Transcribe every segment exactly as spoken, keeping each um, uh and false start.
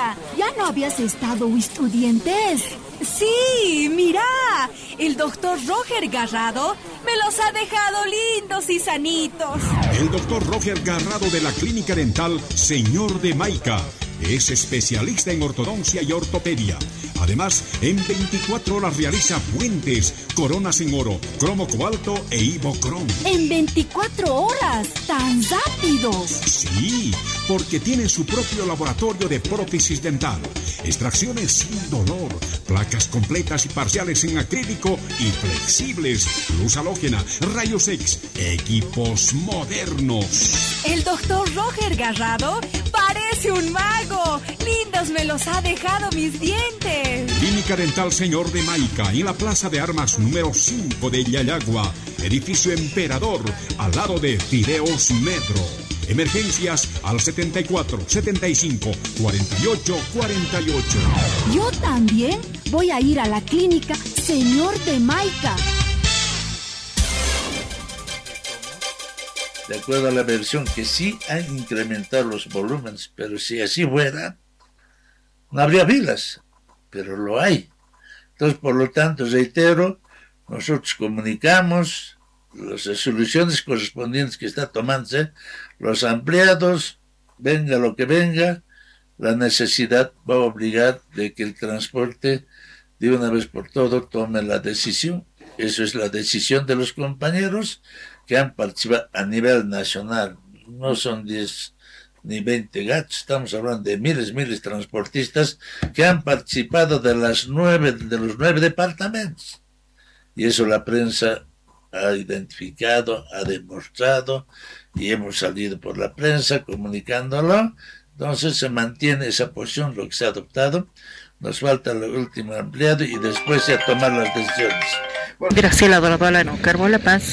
Maika, ¿ya no habías estado estudiantes? Sí, mira, el doctor Roger Garrado me los ha dejado lindos y sanitos. El doctor Roger Garrado de la Clínica Dental Señor de Maika es especialista en ortodoncia y ortopedia. Además, en veinticuatro horas realiza puentes, coronas en oro, cromo cobalto e ibocrom. ¿En veinticuatro horas? ¿Tan rápido? Sí, porque tiene su propio laboratorio de prótesis dental, extracciones sin dolor, placas completas y parciales en acrílico y flexibles, luz halógena, rayos X, equipos modernos. El doctor Roger Garrado parece un mago. Lindos me los ha dejado mis dientes. Clínica Dental Señor de Maika, en la Plaza de Armas número cinco de Yayagua, edificio Emperador, al lado de Fideos Metro. Emergencias al setenta y cuatro, setenta y cinco, cuarenta y ocho, cuarenta y ocho. Yo también voy a ir a la Clínica Señor de Maika. De acuerdo a la versión, que sí han incrementado los volúmenes, pero si así fuera, no habría filas, pero lo hay. Entonces, por lo tanto, reitero, nosotros comunicamos las soluciones correspondientes que está tomándose, los ampliados, venga lo que venga, la necesidad va a obligar de que el transporte de una vez por todo tome la decisión. Eso es la decisión de los compañeros que han participado a nivel nacional. No son diez ni veinte gatos, estamos hablando de miles, miles de transportistas que han participado de las nueve, de los nueve departamentos. Y eso la prensa ha identificado, ha demostrado, y hemos salido por la prensa comunicándolo. Entonces se mantiene esa posición, lo que se ha adoptado. Nos falta el último ampliado y después ya tomar las decisiones. Graciela Dorabalano, Carbo La Paz.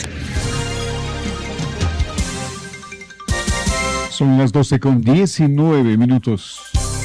Son las doce con diecinueve minutos.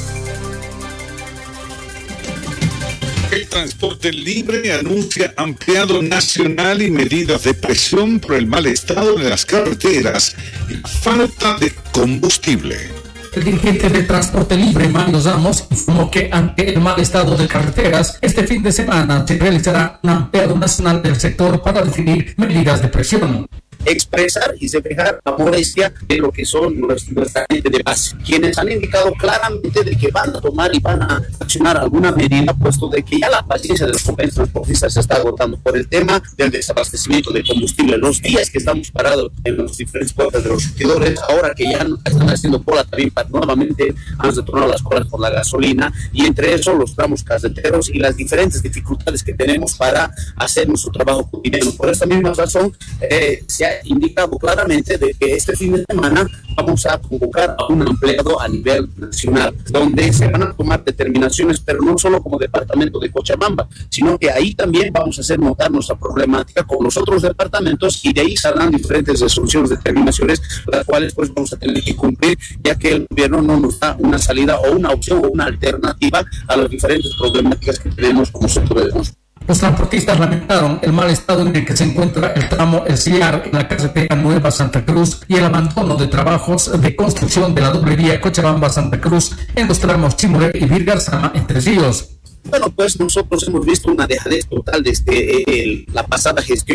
El transporte libre anuncia ampliado nacional y medidas de presión por el mal estado de las carreteras y la falta de combustible. El dirigente de Transporte Libre, Mario Ramos, informó que ante el mal estado de carreteras, este fin de semana se realizará un ampliado nacional del sector para definir medidas de presión. Expresar y reflejar la molestia de lo que son nuestra gente de base, quienes han indicado claramente de que van a tomar y van a accionar alguna medida, puesto de que ya la paciencia de los compañeros transportistas se está agotando por el tema del desabastecimiento de combustible. Los días que estamos parados en los diferentes puertas de los surtidores, ahora que ya están haciendo cola también, para nuevamente han retornado las colas por la gasolina, y entre eso los tramos carreteros y las diferentes dificultades que tenemos para hacer nuestro trabajo cotidiano. Por esta misma razón, eh, se ha indicado claramente de que este fin de semana vamos a convocar a un ampliado a nivel nacional, donde se van a tomar determinaciones, pero no solo como departamento de Cochabamba, sino que ahí también vamos a hacer notar nuestra problemática con los otros departamentos, y de ahí saldrán diferentes resoluciones, determinaciones, las cuales pues vamos a tener que cumplir, ya que el gobierno no nos da una salida o una opción o una alternativa a las diferentes problemáticas que tenemos como sector de transporte. Los transportistas lamentaron el mal estado en el que se encuentra el tramo El Sillar en la carretera Nueva Santa Cruz y el abandono de trabajos de construcción de la doble vía Cochabamba-Santa Cruz en los tramos Chimoré y Virgarzama, Entre Ríos. Bueno, pues nosotros hemos visto una dejadez total desde eh, la pasada gestión